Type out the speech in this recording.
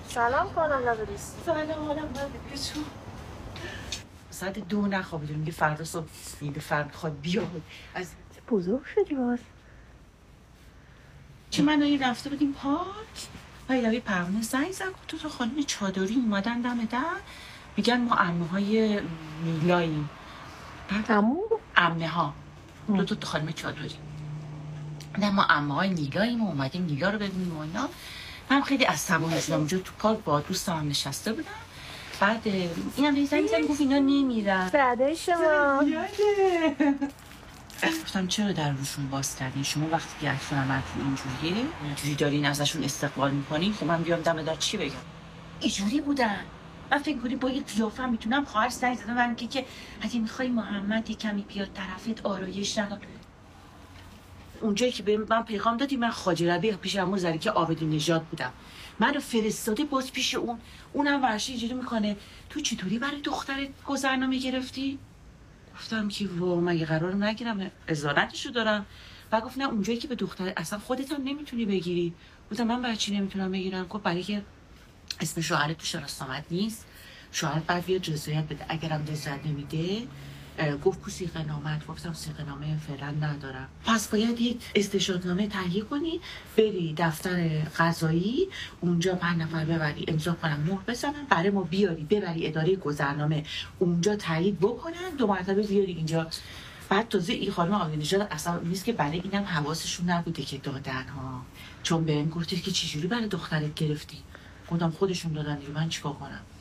سلام کنم نبریست. سلام حالم باید بگیشون ساعت 2 نخوابیدیم. میگه فردا صبح میگه فردا خواد بیاد. از بزرگ شدی باز. چه من این رفته بودیم پارک پایدوی پروانه زنگ زد گفت تو خانم چادری اومدن دم در میگن ما عمه‌های میلاییم. عمه ها دو خانم چادری. نه ما عمه‌های نیلاییم و اومدیم نیلا رو ببینیم و اینا. من خیلی عصبانی شدم اونجا تو پارک با دوستم هم نشسته بودم. بعد اینم زنگ زد گفت اینا نمیرن. بعد شما گفتم چرا در روشون باز کردین؟ شما وقتی که اکشن عملتون اینجوری دارین ازشون استقبال میکنین. خب من بیام دم در چی بگم؟ اینجوری بودن. من فکر کنی با یه قیافه میتونم خواهر زنگ زدم من که اگه میخوای محمد کمی بیاد طرفت آرایش ندار. اونجایی که به من پیغام دادی من خواجه ربیع پیش عمو ظریف عابدی نژاد بودم. منو فرستاده باز پیش اونم ورشی اینجوری میکنه تو چطوری برای دخترت گذرنامه گرفتی؟ گفتم که مگه قرار نگیرم ازارتشو دارم. و گفت نه اونجایی که به دختر اصلا خودت هم نمیتونی بگیری. گفتم من برای چی نمیتونم بگیرم؟ گفت برای که اسم شوهرت تو شناسنامه‌ات نیست. شوهرت بعد بیاد رضایت بده. اگرم رضایت نمیده گفت کو صیغه نامه. گفتم صیغه نامه فعلا ندارم. پس باید یک استشهادنامه تهیه کنی بری دفتر قضایی اونجا 5 نفر ببری امضا کنن مهر بزنن برای ما بیاری ببری اداره گذرنامه اونجا تایید بکنن 2 مرتبه بیاری اینجا. بعد تازه این خانم عابدی نژاد اصلا نیست که برای اینم حواسشون نبوده که دادن ها. چون بهم گفت که چجوری برای دخترت گرفتی؟ گفتم خودشون دادن دیگه من چیکار کنم؟